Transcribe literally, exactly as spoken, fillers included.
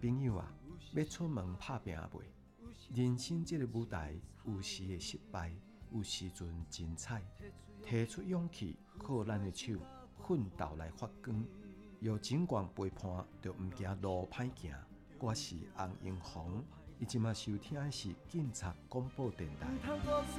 朋友啊，要出门拍拼未？人生这个舞台，有时会失败，有时阵精彩。提出勇气，靠咱的手，奋斗来发光。有尽管背叛，就毋惊路歹行。我是洪英红，伊即马收听的是警察广播电台。